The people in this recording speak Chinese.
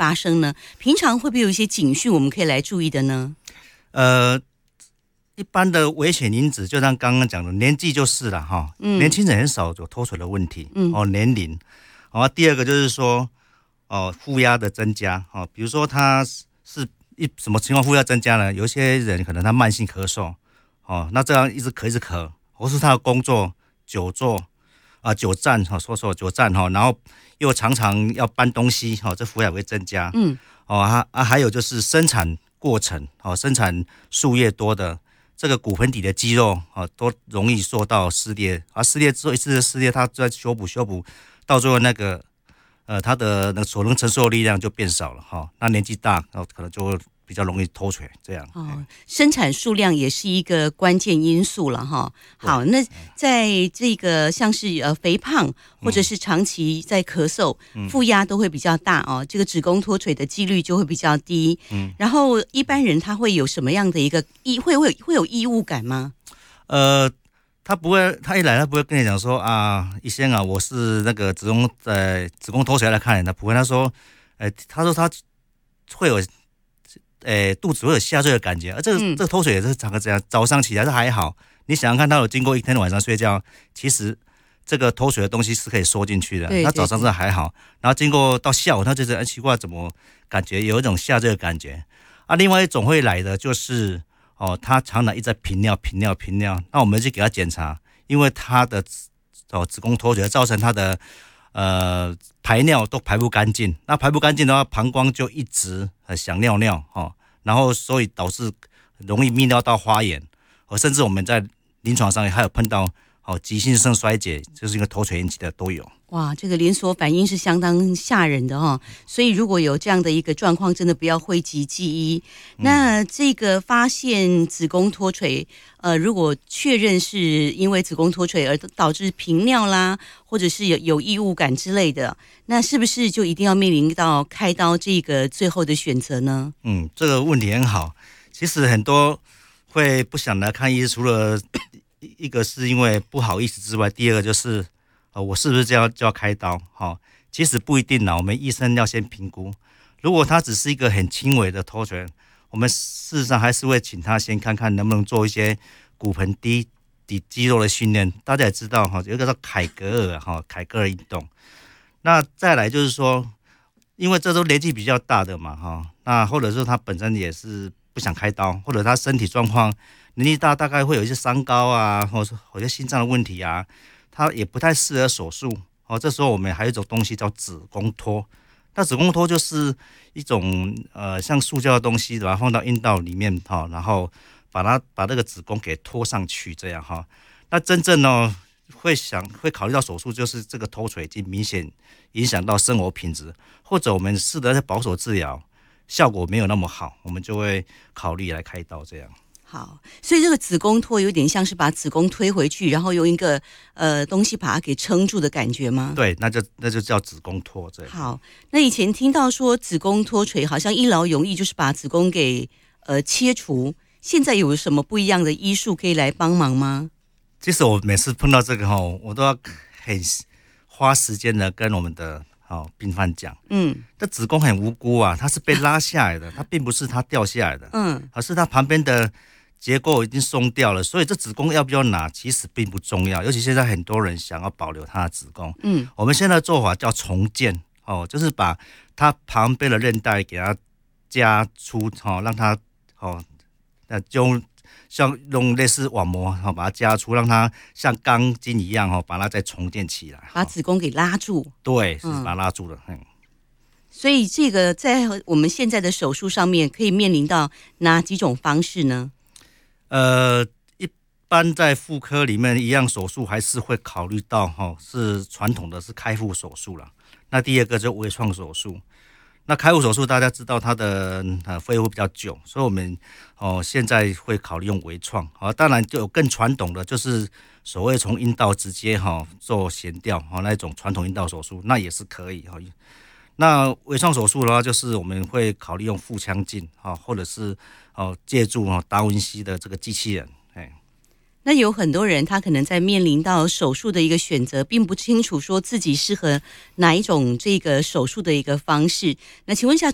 发生呢？平常会不会有一些警讯我们可以来注意的呢？ 一般的危险因子，就像刚刚讲的，年纪就是了哈，年轻人很少有脱水的问题，年龄，第二个就是说，负压的增加，比如说他是什么情况负压增加呢？有些人可能他慢性咳嗽，那这样一直咳，或是他的工作久坐久站，久站，然后又常常要搬东西，这负压会增加，还有就是生产过程，生产数越多的。这个骨盆底的肌肉都容易受到撕裂，撕裂之后一次的撕裂，它再修补，到最后那个它的那所能承受的力量就变少了那年纪大，可能就会比较容易脱垂这样。 生产数量也是一个关键因素了哈。好，那在这个像是肥胖或者是长期在咳嗽，负压都会比较大这个子宫脱垂的几率就会比较低。然后一般人他会有什么样的一个会有异物感吗？ 他不会，他一来他不会跟你讲说医生我是那个子宫脱垂来看人的，不会。他说他会有肚子会有下坠的感觉，这个脱水也是常常这样，早上起来是还好，你想想看，他有经过一天晚上睡觉，其实这个脱水的东西是可以缩进去的，他早上是还好，然后经过到下午，他就觉得奇怪，怎么感觉有一种下坠的感觉另外一种会来的就是他常常一直在频尿，那我们就给他检查，因为他的子宫脱垂造成他的排尿都排不干净，那排不干净的话，膀胱就一直想尿尿然后所以导致容易泌尿道发炎，甚至我们在临床上还有碰到急性肾衰竭，就是一个脱垂引起的都有。 哇，这个连锁反应是相当吓人的所以如果有这样的一个状况，真的不要讳疾忌医。那这个发现子宫脱垂，如果确认是因为子宫脱垂而导致频尿啦，或者是有异物感之类的，那是不是就一定要面临到开刀这个最后的选择呢？ 这个问题很好。其实很多会不想来看医生，除了一个是因为不好意思之外，第二个就是我是不是就要开刀？其实不一定啦，我们医生要先评估。如果他只是一个很轻微的脱垂，我们事实上还是会请他先看看能不能做一些骨盆底肌肉的训练。大家也知道有一个叫凯格尔运动。那再来就是说，因为这都年纪比较大的嘛那或者说他本身也是不想开刀，或者他身体状况年纪大，大概会有一些三高或者有些心脏的问题他也不太适合手术这时候我们还有一种东西叫子宫托。那子宫托就是一种像塑胶的东西，把它放到阴道里面然后把那个子宫给托上去这样那真正会考虑到手术，就是这个脱垂已经明显影响到生活品质，或者我们试的保守治疗效果没有那么好，我们就会考虑来开刀这样。 好，所以这个子宫托有点像是把子宫推回去，然后用一个东西把它给撑住的感觉吗？ 对，那就叫子宫托这样。 好，那以前听到说子宫脱垂好像一劳永逸，就是把子宫给切除，现在有什么不一样的医术可以来帮忙吗？ 其实我每次碰到这个我都要很花时间的跟我们的病患讲，这子宫很无辜它是被拉下来的，它并不是它掉下来的，而是它旁边的结构已经松掉了，所以这子宫要不要拿其实并不重要，尤其现在很多人想要保留它的子宫，我们现在的做法叫重建就是把它旁边的韧带给它加粗让它就像用类似网膜把它加粗，让它像钢筋一样把它再重建起来， 把子宫给拉住。对， 是把它拉住了。 所以这个在我们现在的手术上面可以面临到哪几种方式呢？ 一般在妇科里面，一样手术还是会考虑到是传统的是开腹手术了。那第二个就是微创手术。那开腹手术大家知道它的费用会比较久，所以我们现在会考虑用微创当然就有更传统的，就是所谓从阴道直接做悬吊那种传统阴道手术，那也是可以那微创手术的话，就是我们会考虑用腹腔镜或者是借助达文西的这个机器人。 那有很多人他可能在面临到手术的一个选择，并不清楚说自己适合哪一种这个手术的一个方式。那请问一下